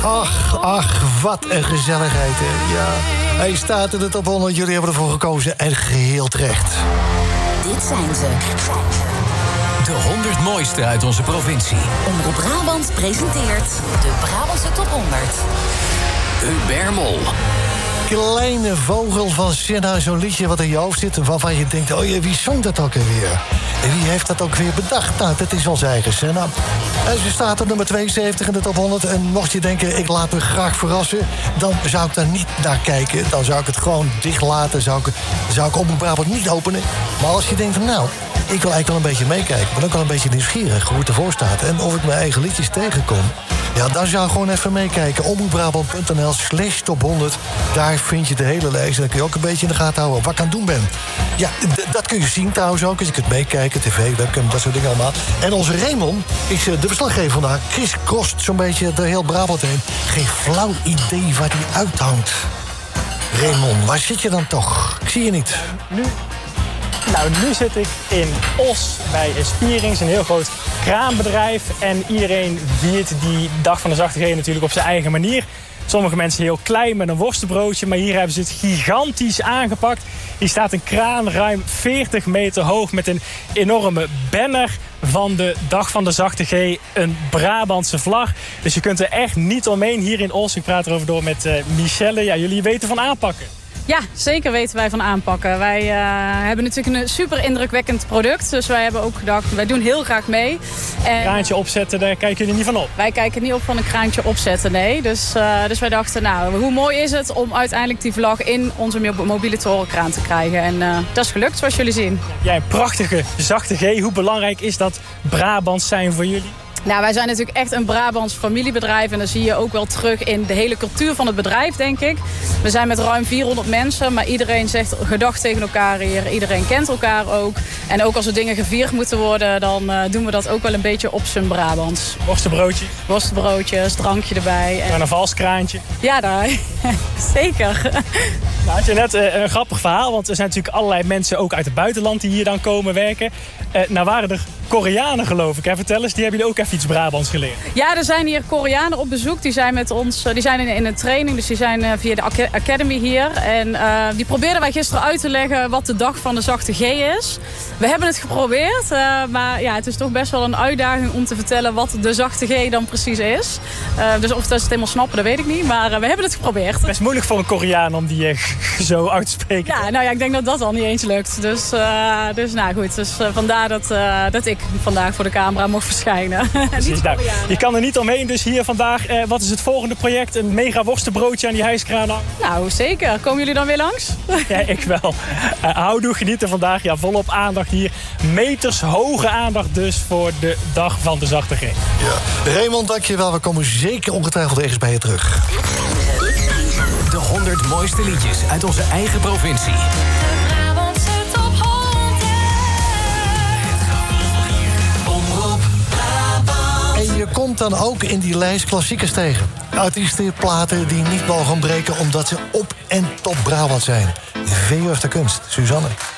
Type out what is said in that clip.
Ach, wat een gezelligheid, hè. Ja, hij staat in de top 100. Jullie hebben ervoor gekozen en geheel terecht. Dit zijn ze. De 100 mooiste uit onze provincie. Omroep Brabant presenteert de Brabantse top 100. Hubert Mol. Kleine vogel van Senna, zo'n liedje wat in je hoofd zit... waarvan je denkt, oh ja, wie zong dat ook alweer? En wie heeft dat ook weer bedacht? Nou, dat is onze eigen Senna. En ze staat op nummer 72 in de top 100. En mocht je denken, ik laat me graag verrassen... dan zou ik daar niet naar kijken. Dan zou ik het gewoon dicht laten. Zou ik Omroep Brabant niet openen. Maar als je denkt, nou, ik wil eigenlijk wel een beetje meekijken... ben ook wel een beetje nieuwsgierig hoe het ervoor staat... en of ik mijn eigen liedjes tegenkom... ja, dan zou ik gewoon even meekijken. Omroepbrabant.nl/top 100. Daar vind je de hele lijst. En dan kun je ook een beetje in de gaten houden wat ik aan het doen ben. Ja, dat kun je zien trouwens ook. Dus je kunt meekijken, tv, webcam, dat soort dingen allemaal. En onze Raymond is de verslaggever vandaag. Chris Krost zo'n beetje door heel Brabant heen. Geen flauw idee waar die uithangt. Raymond, waar zit je dan toch? Ik zie je niet. Nu zit ik in Os bij Spierings, een heel groot kraambedrijf. En iedereen viert die dag van de zachte G natuurlijk op zijn eigen manier. Sommige mensen heel klein met een worstenbroodje, maar hier hebben ze het gigantisch aangepakt. Hier staat een kraan ruim 40 meter hoog met een enorme banner van de dag van de zachte G, een Brabantse vlag. Dus je kunt er echt niet omheen hier in Os. Ik praat erover door met Michelle. Ja, jullie weten van aanpakken. Ja, zeker weten wij van aanpakken. Wij hebben natuurlijk een super indrukwekkend product. Dus wij hebben ook gedacht, wij doen heel graag mee. Een kraantje opzetten, daar kijken jullie niet van op? Wij kijken niet op van een kraantje opzetten, nee. Dus wij dachten, nou, hoe mooi is het om uiteindelijk die vlag in onze mobiele torenkraan te krijgen. En dat is gelukt, zoals jullie zien. Ja, een prachtige zachte G. Hoe belangrijk is dat Brabants zijn voor jullie? Nou, wij zijn natuurlijk echt een Brabants familiebedrijf. En dat zie je ook wel terug in de hele cultuur van het bedrijf, denk ik. We zijn met ruim 400 mensen, maar iedereen zegt gedag tegen elkaar hier. Iedereen kent elkaar ook. En ook als er dingen gevierd moeten worden, dan doen we dat ook wel een beetje op zijn Brabants. Worstenbroodje? Worstenbroodjes, drankje erbij. En een valskraantje? Ja, daar. Zeker. Nou, had je net een grappig verhaal, want er zijn natuurlijk allerlei mensen ook uit het buitenland die hier dan komen werken. Nou waren er Koreanen, geloof ik. Hè? Vertel eens, die hebben jullie ook even iets Brabants geleerd. Ja, er zijn hier Koreanen op bezoek. Die zijn met ons, die zijn in een training, dus die zijn via de Academy hier. En die probeerden wij gisteren uit te leggen wat de dag van de zachte G is. We hebben het geprobeerd, maar ja, het is toch best wel een uitdaging om te vertellen wat de zachte G dan precies is. Dus of dat ze het helemaal snappen, dat weet ik niet. Maar we hebben het geprobeerd. Best moeilijk voor een Koreaan om die zo uit te spreken. Ja, nou ja, ik denk dat dat al niet eens lukt. Dus nou goed, dus vandaar dat ik vandaag voor de camera mocht verschijnen. Precies, nou, je kan er niet omheen, dus hier vandaag, wat is het volgende project? Een mega worstenbroodje aan die hijskraan hangen? Nou, zeker. Komen jullie dan weer langs? Ja, ik wel. Houdoe, genieten vandaag. Ja, volop aandacht hier. Metershoge aandacht dus voor de dag van de zachte G. Ja. Raymond, dankjewel. We komen zeker ongetwijfeld ergens bij je terug. De 100 mooiste liedjes uit onze eigen provincie. En je komt dan ook in die lijst klassiekers tegen. Artiesten, platen die niet mogen ontbreken omdat ze op en top Brabant zijn. Veel de kunst. Suzanne.